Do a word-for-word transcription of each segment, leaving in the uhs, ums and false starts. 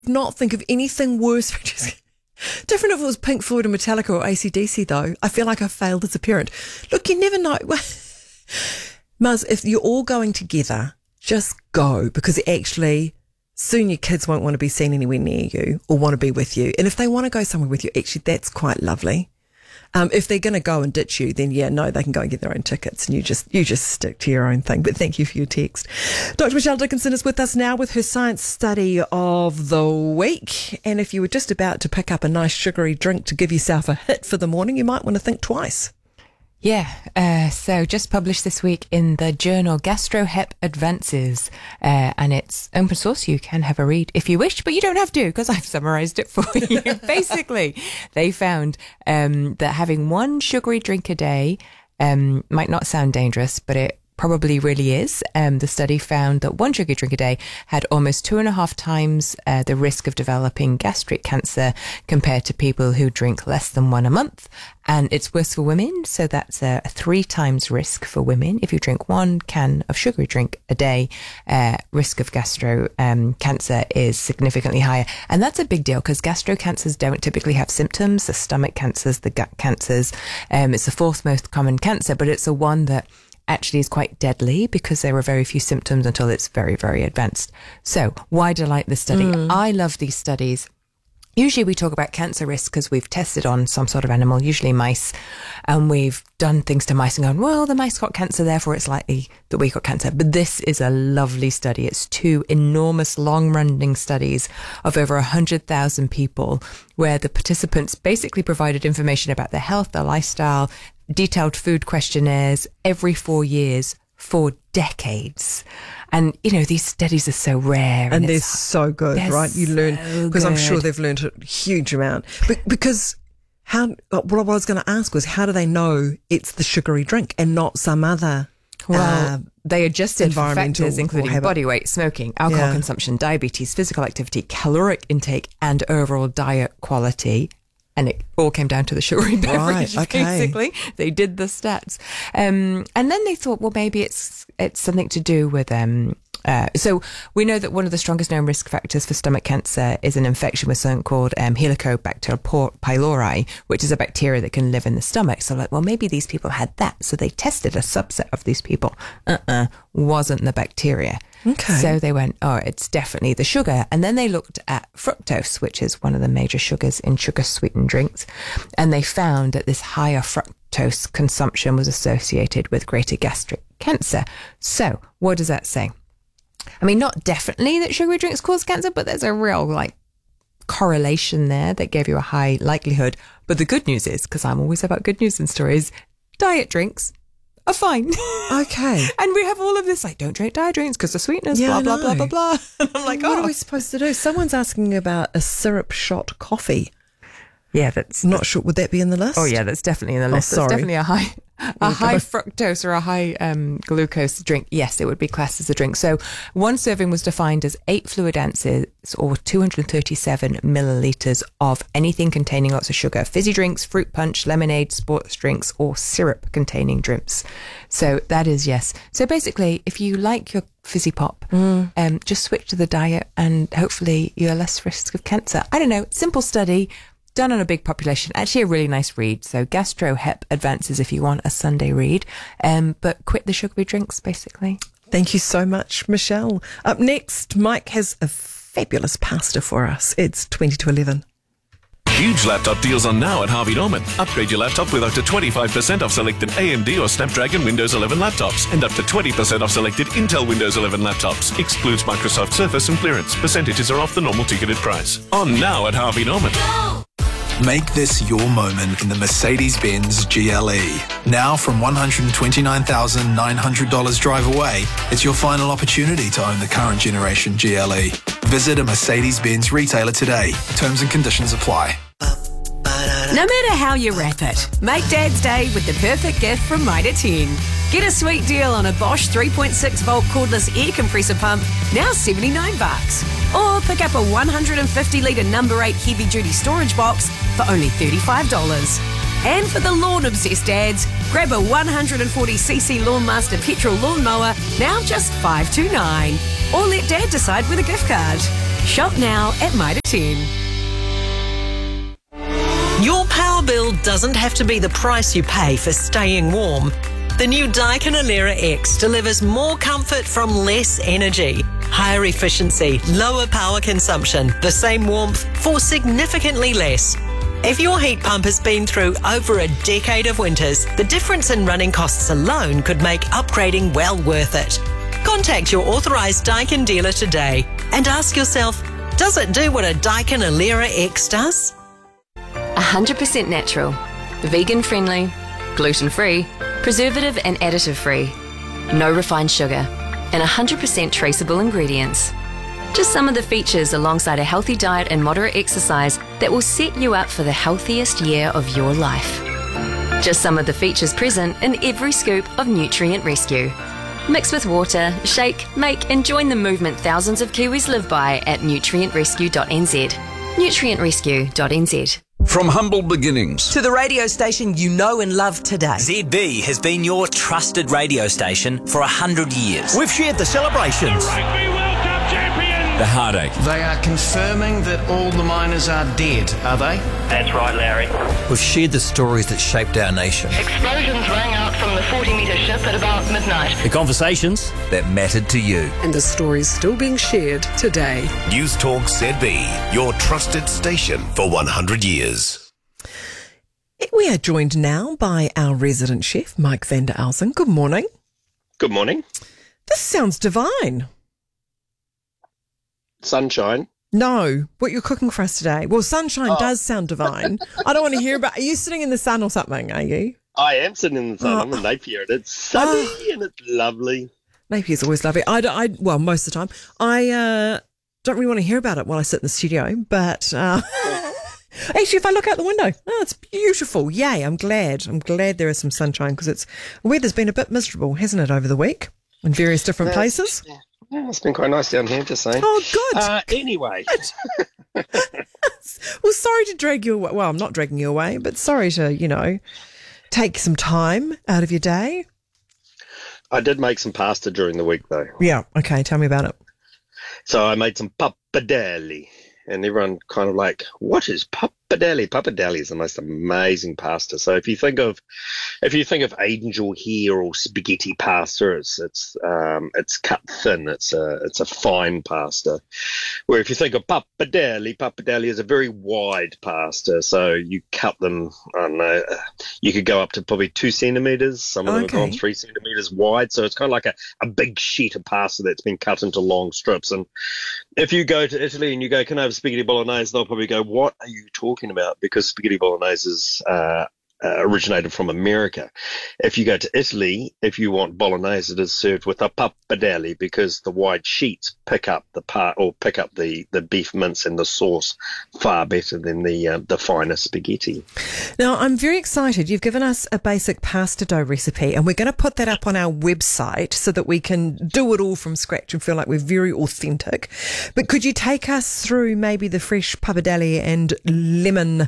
not think of anything worse. Different if it was Pink Floyd and Metallica or A C D C, though. I feel like I failed as a parent. Look, you never know. Muzz, if you're all going together, just go, because actually soon your kids won't want to be seen anywhere near you or want to be with you. And if they want to go somewhere with you, actually, that's quite lovely. Um, if they're going to go and ditch you, then yeah, no, they can go and get their own tickets, and you just you just stick to your own thing. But thank you for your text. Doctor Michelle Dickinson is with us now with her science study of the week. And if you were just about to pick up a nice sugary drink to give yourself a hit for the morning, you might want to think twice. Yeah, uh, so just published this week in the journal GastroHep Advances, uh, and it's open source. You can have a read if you wish, but you don't have to, because I've summarised it for you. Basically, they found um, that having one sugary drink a day um, might not sound dangerous, but it probably really is. Um, the study found that one sugary drink a day had almost two and a half times uh, the risk of developing gastric cancer compared to people who drink less than one a month. And it's worse for women, so that's a three times risk for women. If you drink one can of sugary drink a day, uh, risk of gastro um, cancer is significantly higher. And that's a big deal, because gastro cancers don't typically have symptoms. The stomach cancers, the gut cancers, um, it's the fourth most common cancer, but it's the one that actually is quite deadly, because there are very few symptoms until it's very, very advanced. So why do I like this study? Mm. I love these studies. Usually we talk about cancer risk because we've tested on some sort of animal, usually mice, and we've done things to mice and gone, well, the mice got cancer, therefore it's likely that we got cancer. But this is a lovely study. It's two enormous long-running studies of over one hundred thousand people, where the participants basically provided information about their health, their lifestyle, detailed food questionnaires every four years for decades. And, you know, these studies are so rare. And, and they're so good, they're right? You learn, because so I'm sure they've learned a huge amount. But because how, what I was going to ask was, how do they know it's the sugary drink and not some other Well, uh, they adjusted for factors including habit. body weight, smoking, alcohol Yeah. consumption, diabetes, physical activity, caloric intake, and overall diet quality. And it all came down to the sugary beverage, Right, okay. basically. They did the stats. Um, and then they thought, well, maybe it's it's something to do with... Um, uh, so we know that one of the strongest known risk factors for stomach cancer is an infection with something called um, Helicobacter pylori, which is a bacteria that can live in the stomach. So like, well, maybe these people had that. So they tested a subset of these people. Uh-uh, wasn't the bacteria. Okay. So they went, oh, it's definitely the sugar. And then they looked at fructose, which is one of the major sugars in sugar-sweetened drinks. And they found that this higher fructose consumption was associated with greater gastric cancer. So what does that say? I mean, not definitely that sugary drinks cause cancer, but there's a real, like, correlation there that gave you a high likelihood. But the good news is, because I'm always about good news in stories, diet drinks are fine. Okay. And we have all of this, like, don't drink diet drinks because the sweetness, Yeah, blah, I blah, blah, know. blah, blah. And I'm like, What oh. are we supposed to do? Someone's asking about a syrup shot coffee. Yeah, that's... I'm not sure. Would that be in the list? Oh, yeah, that's definitely in the Oh, list. That's sorry. definitely a high... A Okay. high fructose or a high um, glucose drink, yes, it would be classed as a drink. So one serving was defined as eight fluid ounces or two hundred thirty-seven millilitres of anything containing lots of sugar. Fizzy drinks, fruit punch, lemonade, sports drinks, or syrup containing drinks. So that is yes. So basically, if you like your fizzy pop, mm. um, just switch to the diet and hopefully you're less risk of cancer. I don't know, simple study. Done on a big population. Actually a really nice read. So GastroHep Advances if you want a Sunday read. Um, but quit the sugary drinks, basically. Thank you so much, Michelle. Up next, Mike has a fabulous pasta for us. It's twenty to eleven. Huge laptop deals on now at Harvey Norman. Upgrade your laptop with up to twenty-five percent off selected A M D or Snapdragon Windows eleven laptops and up to twenty percent off selected Intel Windows eleven laptops. Excludes Microsoft Surface and clearance. Percentages are off the normal ticketed price. On now at Harvey Norman. Make this your moment in the Mercedes-Benz G L E. Now from one hundred twenty-nine thousand nine hundred dollars drive away, it's your final opportunity to own the current generation G L E. Visit a Mercedes-Benz retailer today. Terms and conditions apply. No matter how you wrap it, make Dad's Day with the perfect gift from Mitre ten. Get a sweet deal on a Bosch three point six volt cordless air compressor pump, now seventy-nine bucks. Or pick up a one hundred fifty litre number eight heavy duty storage box for only thirty-five dollars. And for the lawn obsessed dads, grab a one hundred forty c c Lawnmaster petrol lawnmower, now just five hundred twenty-nine dollars. Or let Dad decide with a gift card. Shop now at Mitre ten. Your power bill doesn't have to be the price you pay for staying warm. The new Daikin Alera X delivers more comfort from less energy, higher efficiency, lower power consumption, the same warmth for significantly less. If your heat pump has been through over a decade of winters, the difference in running costs alone could make upgrading well worth it. Contact your authorised Daikin dealer today and ask yourself, does it do what a Daikin Alera X does? one hundred percent natural, vegan-friendly, gluten-free, preservative and additive-free, no refined sugar, and one hundred percent traceable ingredients. Just some of the features alongside a healthy diet and moderate exercise that will set you up for the healthiest year of your life. Just some of the features present in every scoop of Nutrient Rescue. Mix with water, shake, make and join the movement thousands of Kiwis live by at nutrient rescue dot n z. nutrient rescue dot n z. From humble beginnings to the radio station you know and love today. Z B has been your trusted radio station for a hundred years. We've shared the celebrations, the Rugby World Cup champions, the heartache. They are confirming that all the miners are dead, are they? That's right, Larry. We've shared the stories that shaped our nation. Explosions rang out from the forty metre ship at about midnight. The conversations that mattered to you. And the stories still being shared today. News Talk Z B, your trusted station for one hundred years. We are joined now by our resident chef, Mike van der Elsen. Good morning. Good morning. This sounds divine. Sunshine. No, what you're cooking for us today. Well, sunshine oh. does sound divine. I don't want to hear about. Are you sitting in the sun or something? Are you? I am sitting in the sun. Oh. I'm in Napier, and it's sunny oh. and it's lovely. Napier's always lovely. I, I well, most of the time, I uh, don't really want to hear about it while I sit in the studio. But uh, actually, if I look out the window, oh, it's beautiful. Yay! I'm glad. I'm glad there is some sunshine because it's the weather's been a bit miserable, hasn't it, over the week in various different uh, places. Yeah. Yeah, it's been quite nice down here, just saying. Oh, good. Uh, anyway. Well, sorry to drag you away. Well, I'm not dragging you away, but sorry to, you know, take some time out of your day. I did make some pasta during the week, though. Yeah, okay, tell me about it. So I made some pappardelle, and everyone kind of like, what is pappardelle? Pappardelle is the most amazing pasta. So if you think of, if you think of angel hair or spaghetti pasta, it's it's um it's cut thin. It's a it's a fine pasta. Where if you think of pappardelle, pappardelle is a very wide pasta. So you cut them. I don't know. You could go up to probably two centimeters. Some of them okay. have gone three centimeters wide. So it's kind of like a, a big sheet of pasta that's been cut into long strips. And if you go to Italy and you go, can I have spaghetti bolognese? They'll probably go, what are you talking about? Because spaghetti bolognese is uh, uh, originated from America. If you go to Italy, if you want bolognese, it is served with a pappardelle because the wide sheets pick up the part or pick up the, the beef mince and the sauce far better than the uh, the finer spaghetti. Now, I'm very excited. You've given us a basic pasta dough recipe, and we're going to put that up on our website so that we can do it all from scratch and feel like we're very authentic. But could you take us through maybe the fresh pappardelle and lemon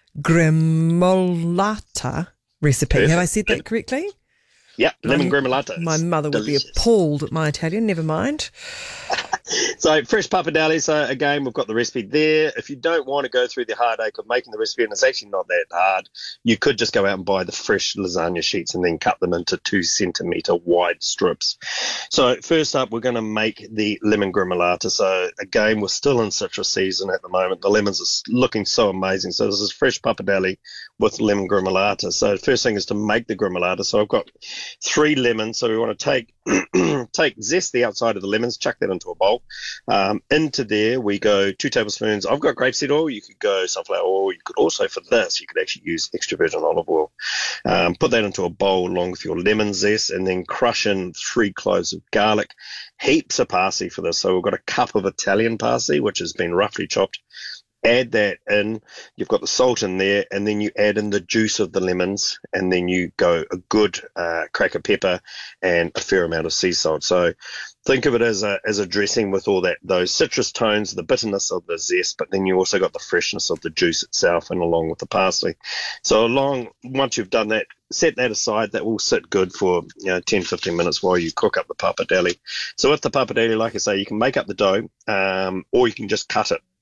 gremolata recipe? Perfect. Have I said that correctly? Yeah, lemon my, gremolata. My mother delicious. would be appalled at my Italian. Never mind. So fresh pappardelle. So again, we've got the recipe there. If you don't want to go through the heartache of making the recipe, and it's actually not that hard, you could just go out and buy the fresh lasagna sheets and then cut them into two centimetre wide strips. So first up, we're going to make the lemon gremolata. So again, we're still in citrus season at the moment. The lemons are looking so amazing. So this is fresh pappardelle with lemon gremolata. So first thing is to make the gremolata. So I've got three lemons. So we want to take take zest the outside of the lemons, chuck that into a bowl. Um, into there we go two tablespoons. I've got grapeseed oil. You could go sunflower oil. You could also, for this, you could actually use extra virgin olive oil. Um, put that into a bowl along with your lemon zest, and then crush in three cloves of garlic, heaps of parsley for this. So we've got a cup of Italian parsley, which has been roughly chopped. Add that in. You've got the salt in there, and then you add in the juice of the lemons, and then you go a good uh, crack of pepper and a fair amount of sea salt. So think of it as a as a dressing with all that those citrus tones, the bitterness of the zest, but then you also got the freshness of the juice itself, and along with the parsley. So along once you've done that, set that aside. That will sit good for you know ten, fifteen minutes while you cook up the pappardelle. So with the pappardelle, like I say, you can make up the dough, um, or you can just cut it